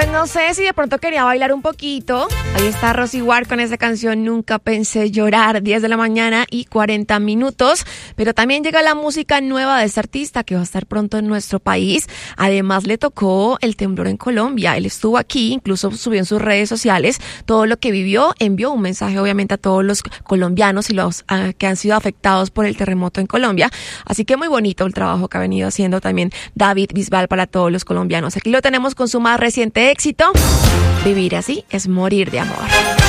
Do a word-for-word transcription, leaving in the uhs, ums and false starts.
no sé si de pronto quería bailar un poquito. Ahí está Rosy Ward con esa canción Nunca Pensé Llorar, diez de la mañana y cuarenta minutos. Pero también llega la música nueva de este artista que va a estar pronto en nuestro país. Además le tocó el temblor en Colombia. Él estuvo aquí, incluso subió en sus redes sociales todo lo que vivió. Envió un mensaje obviamente a todos los colombianos y los uh, que han sido afectados por el terremoto en Colombia. Así que muy bonito el trabajo que ha venido haciendo también David Bisbal para todos los colombianos. Aquí lo tenemos con su más reciente éxito. Vivir así es morir de amor.